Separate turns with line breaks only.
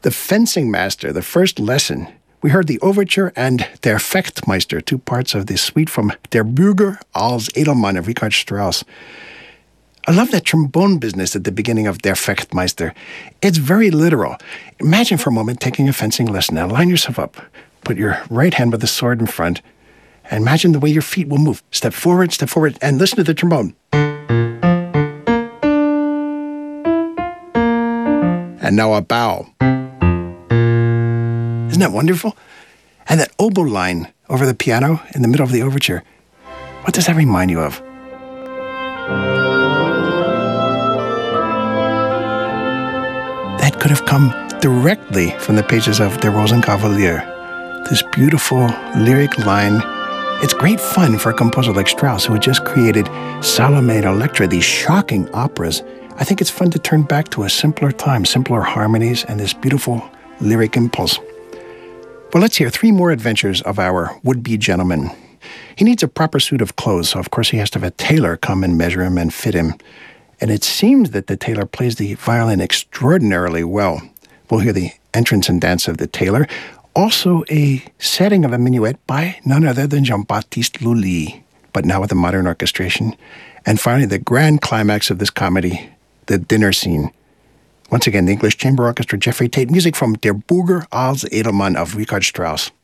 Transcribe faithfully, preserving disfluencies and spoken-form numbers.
The Fencing Master, the first lesson. We heard the Overture and Der Fechtmeister, two parts of the suite from Der Bürger als Edelmann of Richard Strauss. I love that trombone business at the beginning of Der Fechtmeister. It's very literal. Imagine for a moment taking a fencing lesson. Now line yourself up. Put your right hand with the sword in front. And imagine the way your feet will move. Step forward, step forward, and listen to the trombone. And now a bow. Isn't that wonderful? And that oboe line over the piano in the middle of the overture. What does that remind you of? That could have come directly from the pages of Der Rosenkavalier. This beautiful lyric line. It's great fun for a composer like Strauss, who had just created Salome and Electra, these shocking operas. I think it's fun to turn back to a simpler time, simpler harmonies, and this beautiful lyric impulse. Well, let's hear three more adventures of our would-be gentleman. He needs a proper suit of clothes, so of course he has to have a tailor come and measure him and fit him. And it seems that the tailor plays the violin extraordinarily well. We'll hear the entrance and dance of the tailor. Also a setting of a minuet by none other than Jean-Baptiste Lully, but now with a modern orchestration. And finally, the grand climax of this comedy, the dinner scene. Once again, the English Chamber Orchestra, Jeffrey Tate, music from Der Bürger als Edelmann of Richard Strauss.